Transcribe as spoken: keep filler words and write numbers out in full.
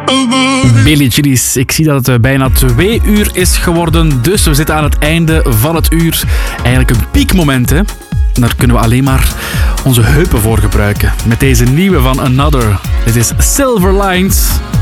Billy Chili's, ik zie dat het bijna twee uur is geworden, dus we zitten aan het einde van het uur. Eigenlijk een piekmoment, hè. Daar kunnen we alleen maar onze heupen voor gebruiken. Met deze nieuwe van Another. Dit is Silver Lines.